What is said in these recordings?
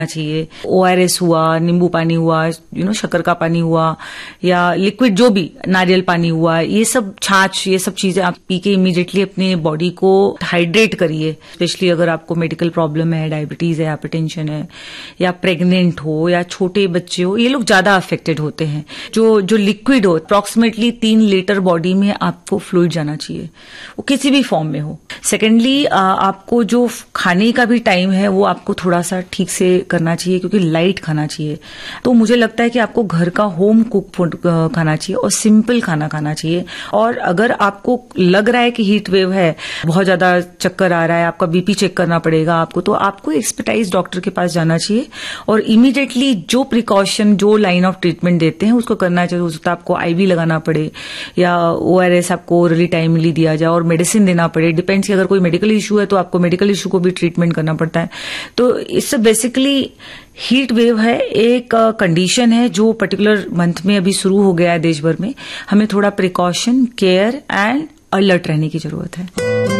चाहिए। ORS हुआ, नींबू पानी हुआ, शक्कर का पानी हुआ, या लिक्विड जो भी, नारियल पानी हुआ, ये सब, छाछ, ये सब चीजें आप पी के इमीडिएटली अपने बॉडी को हाइड्रेट करिए। स्पेशली अगर आपको मेडिकल प्रॉब्लम है, डायबिटीज है, हाइपरटेंशन है, या प्रेग्नेंट हो, या छोटे बच्चे हो, ये लोग ज्यादा अफेक्टेड होते हैं। जो लिक्विड हो, अप्रॉक्सीमेटली 3 लीटर बॉडी में आपको फ्लूइड जाना चाहिए, वो किसी भी फॉर्म में हो। सेकेंडली, आपको जो खाने का भी टाइम है वो आपको थोड़ा सा ठीक से करना चाहिए, क्योंकि लाइट खाना चाहिए। तो मुझे लगता है कि आपको घर का होम कुक फूड खाना चाहिए और सिंपल खाना खाना चाहिए। और अगर आपको लग रहा है कि हीट वेव है, बहुत ज्यादा चक्कर आ रहा है, आपका बीपी चेक करना पड़ेगा आपको, तो आपको एक्सपर्टाइज डॉक्टर के पास जाना चाहिए और इमीडिएटली जो प्रिकॉशन, जो लाइन ऑफ ट्रीटमेंट देते हैं उसको करना चाहिए। उसको आपको IV लगाना पड़े या ORS आपको ओरली टाइमली दिया जाए और मेडिसिन देना पड़े, डिपेंड्स कि अगर कोई मेडिकल इशू है तो आपको मेडिकल इशू को भी ट्रीटमेंट करना पड़ता है। तो इससे बेसिकली हीट वेव है, एक कंडीशन है जो पर्टिकुलर मंथ में अभी शुरू हो गया है देश भर में। हमें थोड़ा प्रिकॉशन, केयर एंड अलर्ट रहने की जरूरत है।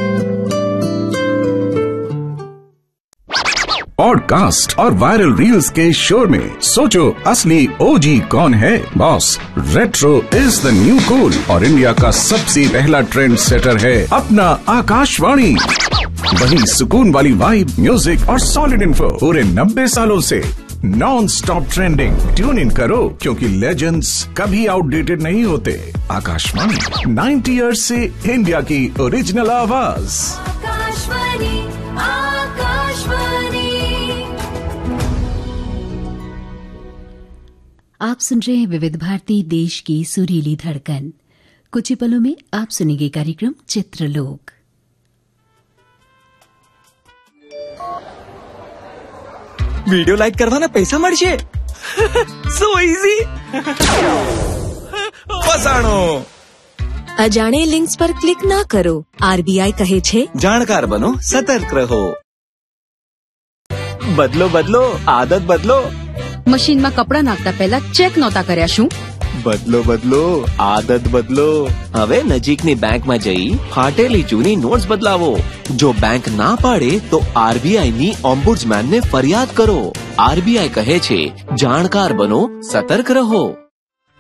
पॉडकास्ट और वायरल रील्स के शोर में सोचो असली OG कौन है? Boss, retro is the new cool और इंडिया का सबसे पहला ट्रेंड सेटर है अपना आकाशवाणी। वही सुकून वाली वाइब, म्यूजिक और सॉलिड इन्फो पूरे 90 सालों से non stop trending. Tune in करो, क्योंकि लेजेंड्स कभी आउटडेटेड नहीं होते। आकाशवाणी 90 ईयर्स से इंडिया की ओरिजिनल आवाज। आकाशवाणी, आकाशवाणी। आप सुन रहे हैं विविध भारती, देश की सुरीली धड़कन। कुछ ही पलों में आप सुनेंगे कार्यक्रम चित्रलोक। वीडियो लाइक करवाना पैसा મળશે સો ઈઝી ફસાણો અજાણે લિંક્સ પર ક્લિક ના કરો। RBI કહે છે જાણકાર બનો, સતર્ક રહો। બદલો બદલો આદત બદલો। મશીનમાં કપડાં નાખતા પહેલા ચેક નહોતા કર્યા શું? બદલો બદલો આદત બદલો। હવે નજીકની બેંકમાં જઈ ફાટેલી જૂની નોટ્સ બદલાવો। જો બેંક ના પાડે તો RBI ની ઓમ્બુડ્સમેન ને ફરિયાદ કરો। RBI કહે છે જાણકાર બનો, સતર્ક રહો।